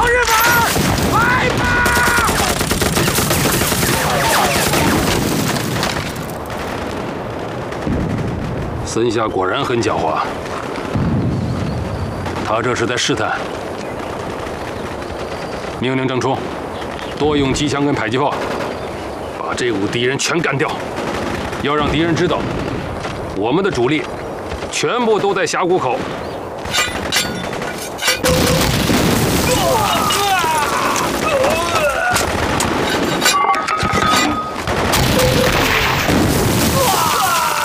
日本，来吧！ 森下果然很狡猾，他这是在试探。命令郑冲，多用机枪跟迫击炮，把这股敌人全干掉。要让敌人知道，我们的主力全部都在峡谷口。